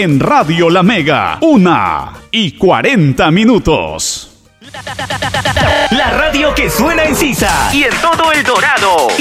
en Radio La Mega, 1:40. La radio que suena en Sisa y en todo El Dorado.